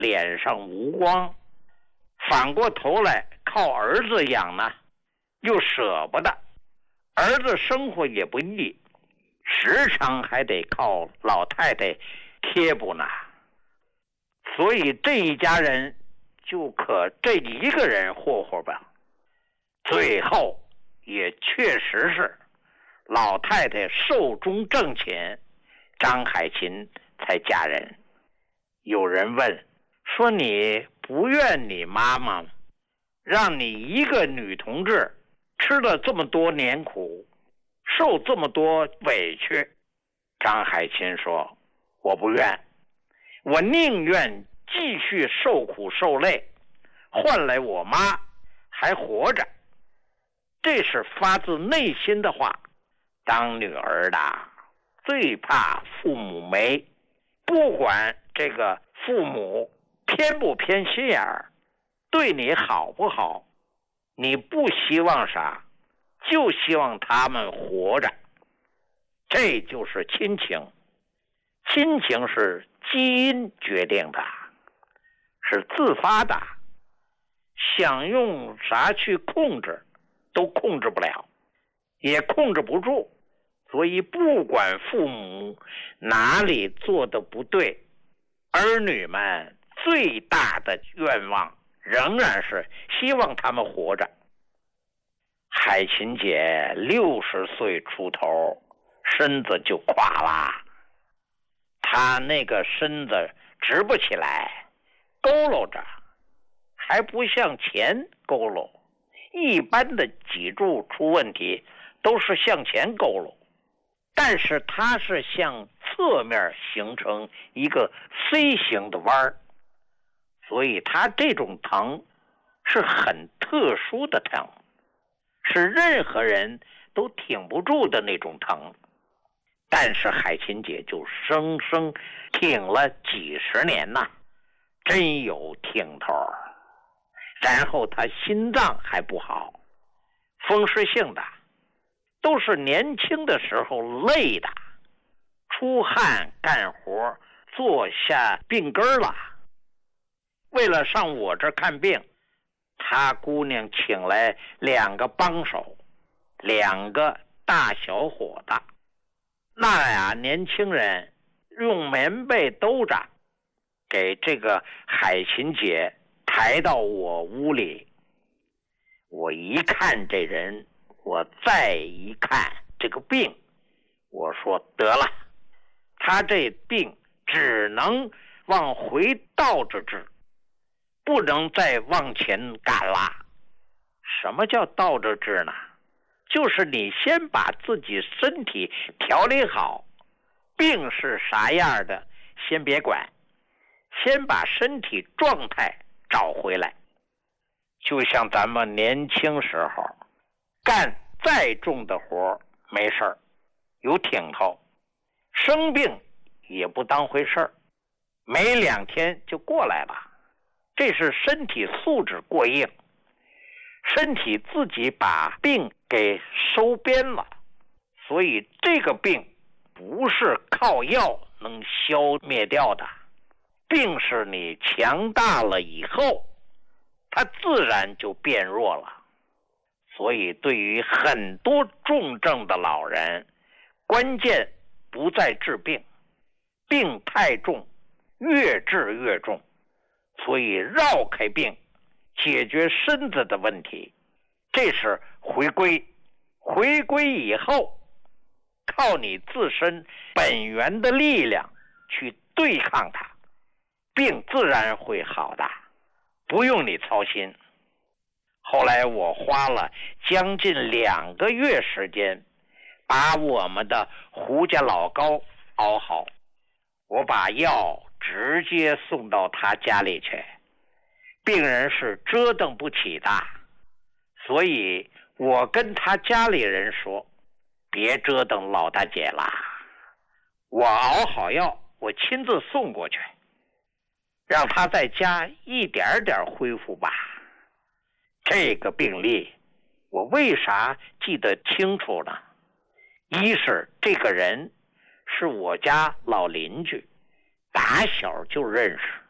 脸上无光，反过头来靠儿子养呢，又舍不得，儿子生活也不易，时常还得靠老太太贴补呢。所以这一家人就可这一个人霍霍吧。最后也确实是老太太寿终正寝，张海琴才嫁人。有人问说，你不怨你妈妈让你一个女同志吃了这么多年苦，受这么多委屈？张海琴说，我不怨，我宁愿继续受苦受累，换来我妈还活着。这是发自内心的话。当女儿的最怕父母没，不管这个父母偏不偏心眼儿，对你好不好，你不希望啥，就希望他们活着。这就是亲情。亲情是基因决定的，是自发的，想用啥去控制都控制不了，也控制不住。所以不管父母哪里做的不对，儿女们最大的愿望仍然是希望他们活着。海琴姐60岁出头，身子就垮了，她那个身子直不起来，佝偻着，还不向前佝偻。一般的脊柱出问题都是向前佝偻，但是它是向侧面形成一个 C 型的弯，所以它这种疼是很特殊的疼，是任何人都挺不住的那种疼。但是海琴姐就生生挺了几十年呐，真有挺头。然后她心脏还不好，风湿性的，都是年轻的时候累的，出汗干活坐下病根了。为了上我这看病，她姑娘请来2个帮手，2个大小伙子。那俩年轻人用棉被兜着，给这个海琴姐抬到我屋里。我一看这人，我再一看这个病，我说得了，他这病只能往回倒着治，不能再往前赶了。什么叫倒着治呢？就是你先把自己身体调理好，病是啥样的先别管，先把身体状态找回来。就像咱们年轻时候干再重的活没事儿，有挺头，生病也不当回事儿，没2天就过来了。这是身体素质过硬，身体自己把病给收编了。所以这个病不是靠药能消灭掉的，病是你强大了以后，它自然就变弱了。所以对于很多重症的老人，关键不在治病，病太重，越治越重。所以绕开病，解决身子的问题，这是回归。回归以后，靠你自身本源的力量去对抗它，病自然会好的，不用你操心。后来我花了将近2个月时间，把我们的胡家老膏熬好。我把药直接送到他家里去，病人是折腾不起的，所以我跟他家里人说，别折腾老大姐了，我熬好药，我亲自送过去，让他在家一点点恢复吧。这个病例我为啥记得清楚呢？一是这个人是我家老邻居，打小就认识，